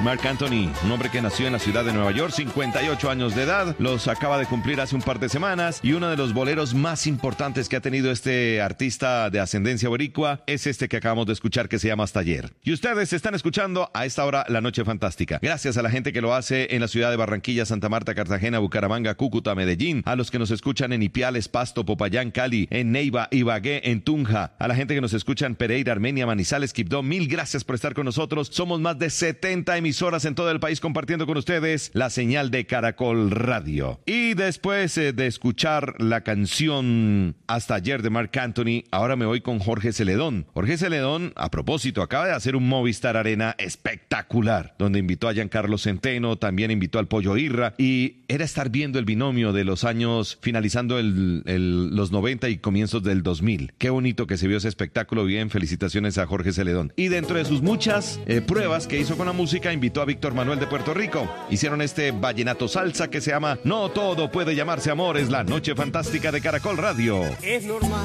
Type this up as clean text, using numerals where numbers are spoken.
Marc Anthony, un hombre que nació en la ciudad de Nueva York, 58 años de edad, los acaba de cumplir hace un par de semanas, y uno de los boleros más importantes que ha tenido este artista de ascendencia boricua es este que acabamos de escuchar, que se llama Hasta Ayer. Y ustedes están escuchando a esta hora La Noche Fantástica. Gracias a la gente que lo hace en la ciudad de Barranquilla, Santa Marta, Cartagena, Bucaramanga, Cúcuta, Medellín, a los que nos escuchan en Ipiales, Pasto, Popayán, Cali, en Neiva, Ibagué, en Tunja, a la gente que nos escucha en Pereira, Armenia, Manizales, Quibdó, mil gracias por estar con nosotros. Somos más de 70 emisoras en todo el país compartiendo con ustedes la señal de Caracol Radio. Y después de escuchar la canción Hasta Ayer de Marc Anthony, ahora me voy con Jorge Celedón. Jorge Celedón, a propósito, acaba de hacer un Movistar Arena espectacular, donde invitó a Giancarlo Centeno, también invitó al Pollo Irra, y era estar viendo el binomio de los años finalizando los 90 y comienzos del 2000. Qué bonito que se vio ese espectáculo. Bien, felicitaciones a Jorge Celedón. Y dentro de sus muchas pruebas que hizo con la música, invitó a Víctor Manuel de Puerto Rico. Hicieron este vallenato salsa que se llama No todo puede llamarse amor. Es La Noche Fantástica de Caracol Radio. Es normal